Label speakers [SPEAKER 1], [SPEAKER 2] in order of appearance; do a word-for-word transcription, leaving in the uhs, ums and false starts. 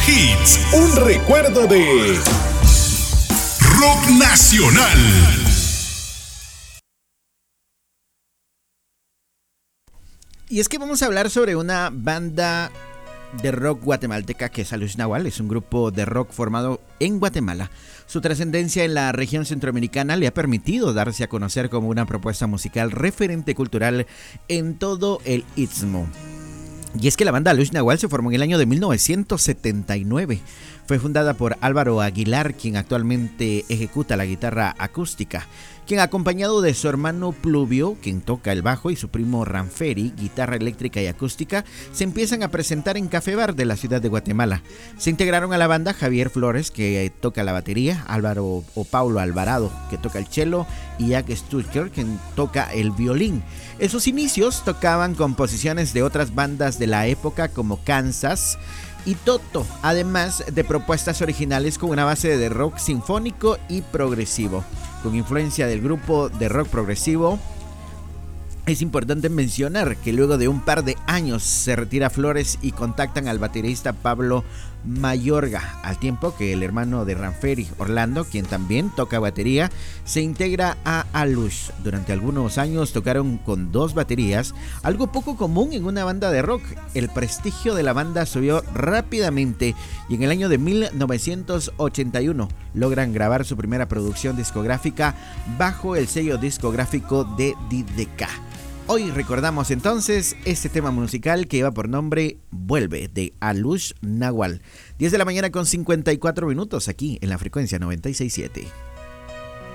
[SPEAKER 1] Hits, un recuerdo de Rock Nacional.
[SPEAKER 2] Y es que vamos a hablar sobre una banda de rock guatemalteca que es Alush Nagual. Es un grupo de rock formado en Guatemala. Su trascendencia en la región centroamericana le ha permitido darse a conocer como una propuesta musical referente cultural en todo el Istmo. Y es que la banda Alush Nagual se formó en el año de mil novecientos setenta y nueve. Fue fundada por Álvaro Aguilar, quien actualmente ejecuta la guitarra acústica, quien acompañado de su hermano Pluvio, quien toca el bajo, y su primo Ranferi, guitarra eléctrica y acústica, se empiezan a presentar en Café Bar de la ciudad de Guatemala. Se integraron a la banda Javier Flores, que toca la batería, Álvaro o Paulo Alvarado, que toca el cello, y Jack Stucker, quien toca el violín. En sus inicios tocaban composiciones de otras bandas de la época como Kansas y Toto, además de propuestas originales con una base de rock sinfónico y progresivo. Con influencia del grupo de rock progresivo, es importante mencionar que luego de un par de años se retira Flores y contactan al baterista Pablo Mayorga, al tiempo que el hermano de Ranferi, Orlando, quien también toca batería, se integra a Alush. Durante algunos años tocaron con dos baterías, algo poco común en una banda de rock. El prestigio de la banda subió rápidamente y en el año de mil novecientos ochenta y uno logran grabar su primera producción discográfica bajo el sello discográfico de D D K. Hoy recordamos entonces este tema musical que lleva por nombre Vuelve, de Alush Nagual. diez de la mañana con cincuenta y cuatro minutos aquí en la frecuencia noventa y seis punto siete.